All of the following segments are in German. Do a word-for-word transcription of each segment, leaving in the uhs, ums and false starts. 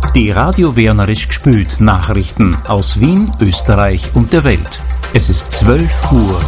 Die Radio Wernerisch gespült Nachrichten aus Wien, Österreich und der Welt. Es ist zwölf Uhr.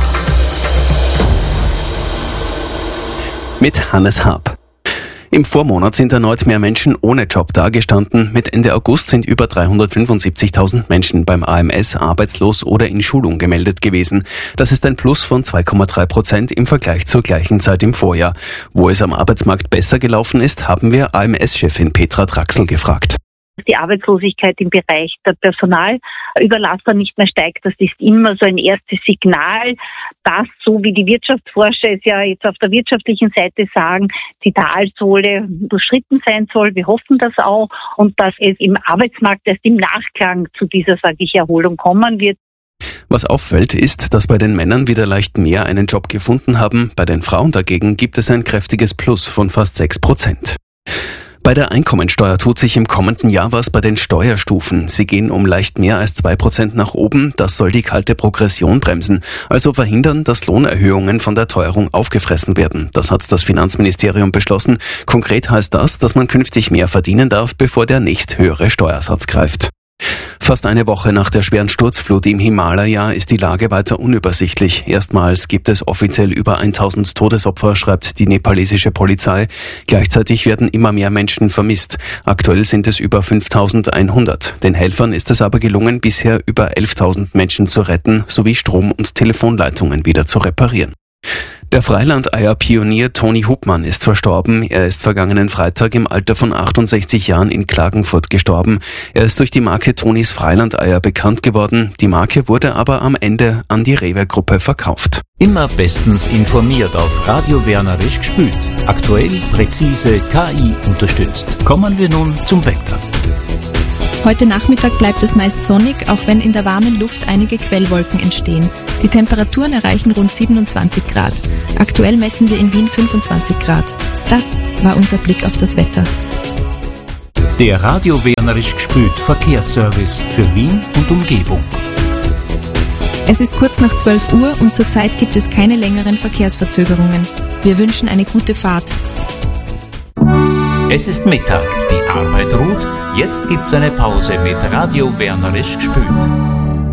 Mit Hannes Haab. Im Vormonat sind erneut mehr Menschen ohne Job dagestanden. Mit Ende August sind über dreihundertfünfundsiebzigtausend Menschen beim A M S arbeitslos oder in Schulung gemeldet gewesen. Das ist ein Plus von zwei Komma drei Prozent im Vergleich zur gleichen Zeit im Vorjahr. Wo es am Arbeitsmarkt besser gelaufen ist, haben wir A M S-Chefin Petra Draxl gefragt. Die Arbeitslosigkeit im Bereich der Personalüberlastung nicht mehr steigt, das ist immer so ein erstes Signal, dass, so wie die Wirtschaftsforscher es ja jetzt auf der wirtschaftlichen Seite sagen, die Talsohle durchschritten sein soll. Wir hoffen das auch und dass es im Arbeitsmarkt erst im Nachklang zu dieser, sage ich, Erholung kommen wird. Was auffällt, ist, dass bei den Männern wieder leicht mehr einen Job gefunden haben. Bei den Frauen dagegen gibt es ein kräftiges Plus von fast sechs Prozent. Bei der Einkommensteuer tut sich im kommenden Jahr was bei den Steuerstufen. Sie gehen um leicht mehr als zwei Prozent nach oben. Das soll die kalte Progression bremsen, also verhindern, dass Lohnerhöhungen von der Teuerung aufgefressen werden. Das hat das Finanzministerium beschlossen. Konkret heißt das, dass man künftig mehr verdienen darf, bevor der nächsthöhere Steuersatz greift. Fast eine Woche nach der schweren Sturzflut im Himalaya ist die Lage weiter unübersichtlich. Erstmals gibt es offiziell über tausend Todesopfer, schreibt die nepalesische Polizei. Gleichzeitig werden immer mehr Menschen vermisst. Aktuell sind es über fünftausendeinhundert. Den Helfern ist es aber gelungen, bisher über elftausend Menschen zu retten, sowie Strom- und Telefonleitungen wieder zu reparieren. Der Freilandeier-Pionier Toni Hubmann ist verstorben. Er ist vergangenen Freitag im Alter von achtundsechzig Jahren in Klagenfurt gestorben. Er ist durch die Marke Tonis Freilandeier bekannt geworden. Die Marke wurde aber am Ende an die Rewe-Gruppe verkauft. Immer bestens informiert auf Radio Wernerisch gespült. Aktuell, präzise, K I unterstützt. Kommen wir nun zum Wetter. Heute Nachmittag bleibt es meist sonnig, auch wenn in der warmen Luft einige Quellwolken entstehen. Die Temperaturen erreichen rund siebenundzwanzig Grad. Aktuell messen wir in Wien fünfundzwanzig Grad. Das war unser Blick auf das Wetter. Der Radio Wernerisch gespült Verkehrsservice für Wien und Umgebung. Es ist kurz nach zwölf Uhr und zurzeit gibt es keine längeren Verkehrsverzögerungen. Wir wünschen eine gute Fahrt. Es ist Mittag, die Arbeit ruht. Jetzt gibt's eine Pause mit Radio Wernerisch gespült.